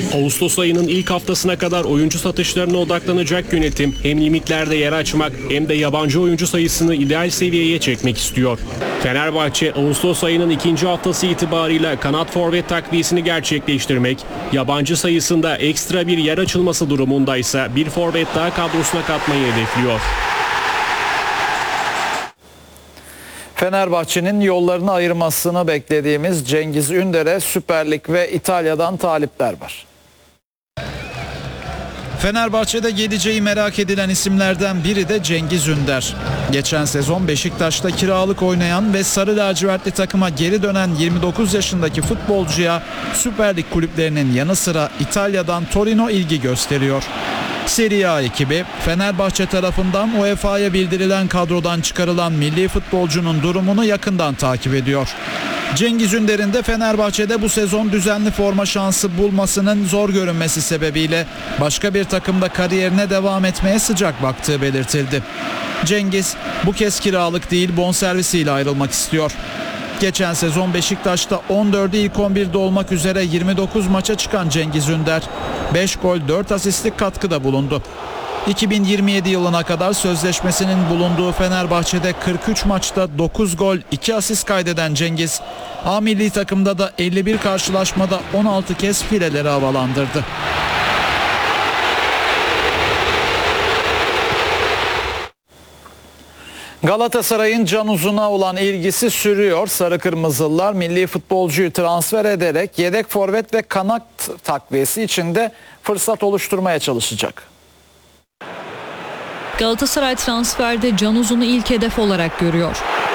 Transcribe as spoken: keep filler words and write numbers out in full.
Ağustos ayının ilk haftasına kadar oyuncu satışlarına odaklanacak yönetim hem limitlerde yer açmak hem de yabancı oyuncu sayısını ideal seviyeye çekmek istiyor. Fenerbahçe Ağustos ayının ikinci haftası itibarıyla kanat forvet takviyesini gerçekleştirmek, yabancı sayısında ekstra bir yer açılması durumundaysa bir forvet daha kadrosuna katmayı hedefliyor. Fenerbahçe'nin yollarını ayırmasını beklediğimiz Cengiz Ünder'e Süper Lig ve İtalya'dan talipler var. Fenerbahçe'de geleceği merak edilen isimlerden biri de Cengiz Ünder. Geçen sezon Beşiktaş'ta kiralık oynayan ve sarı lacivertli takıma geri dönen yirmi dokuz yaşındaki futbolcuya Süper Lig kulüplerinin yanı sıra İtalya'dan Torino ilgi gösteriyor. Serie A ekibi Fenerbahçe tarafından U E F A'ya bildirilen kadrodan çıkarılan milli futbolcunun durumunu yakından takip ediyor. Cengiz Ünder'in de Fenerbahçe'de bu sezon düzenli forma şansı bulmasının zor görünmesi sebebiyle başka bir takımda kariyerine devam etmeye sıcak baktığı belirtildi. Cengiz bu kez kiralık değil bonservisiyle ayrılmak istiyor. Geçen sezon Beşiktaş'ta on dördü ilk on birde olmak üzere yirmi dokuz maça çıkan Cengiz Ünder beş gol dört asistlik katkıda bulundu. iki bin yirmi yedi yılına kadar sözleşmesinin bulunduğu Fenerbahçe'de kırk üç maçta dokuz gol iki asist kaydeden Cengiz, A milli takımda da elli bir karşılaşmada on altı kez fileleri havalandırdı. Galatasaray'ın Can Uzun'a olan ilgisi sürüyor. Sarı Kırmızılılar milli futbolcuyu transfer ederek yedek forvet ve kanat takviyesi içinde fırsat oluşturmaya çalışacak. Galatasaray transferde Can Uzun'u ilk hedef olarak görüyor.